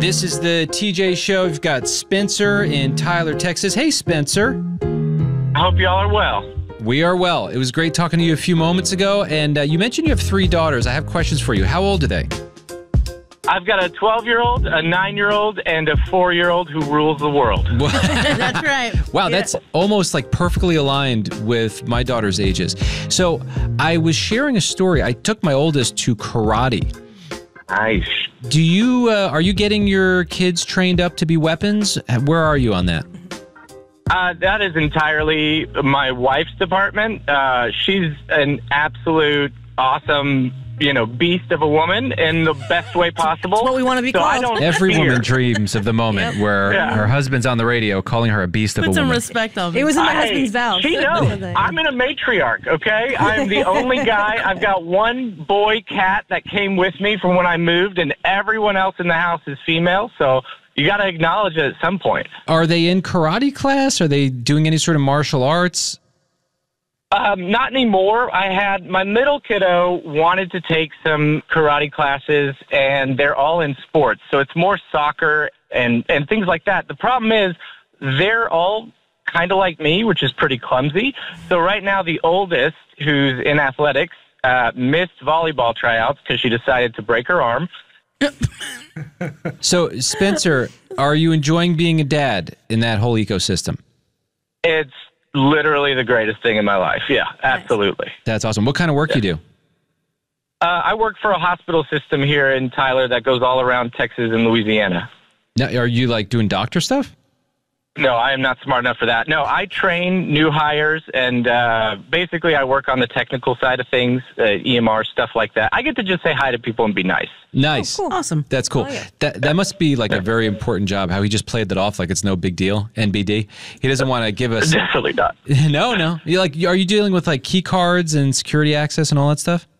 This is the TJ Show. We've got Spencer in Tyler, Texas. Hey, Spencer. I hope y'all are well. We are well. It was great talking to you a few moments ago, and you mentioned you have 3 daughters. I have questions for you. How old are they? I've got a 12-year-old, a 9-year-old, and a 4-year-old who rules the world. That's right. Wow, that's almost like perfectly aligned with my daughter's ages. So I was sharing a story. I took my oldest to karate. Nice. Do you are you getting your kids trained up to be weapons? Where are you on that? That is entirely my wife's department. She's an absolute awesome, beast of a woman in the best way possible. That's what we want to be called. I don't Every fear. woman dreams of the moment where her husband's on the radio calling her a beast of Put a some woman. respect on it. It was in my Hey, husband's vows. She knows. I'm in a matriarch, okay? I'm the only guy. I've got one boy cat that came with me from when I moved, and everyone else in the house is female, so you got to acknowledge it at some point. Are they in karate class? Are they doing any sort of martial arts? Not anymore. I had my middle kiddo wanted to take some karate classes, and they're all in sports. So it's more soccer and things like that. The problem is they're all kind of like me, which is pretty clumsy. So right now the oldest, who's in athletics, missed volleyball tryouts because she decided to break her arm. So, Spencer, are you enjoying being a dad in that whole ecosystem? It's literally the greatest thing in my life. Yeah, absolutely. That's awesome. What kind of work you do? I work for a hospital system here in Tyler that goes all around Texas and Louisiana. Now, are you like doing doctor stuff? No, I am not smart enough for that. No, I train new hires, and basically I work on the technical side of things, EMR, stuff like that. I get to just say hi to people and be nice. Nice. Cool. Awesome. That's cool. That must be like a very important job, how he just played that off like it's no big deal, NBD. He doesn't want to give us... Definitely not. No. Are you dealing with like key cards and security access and all that stuff?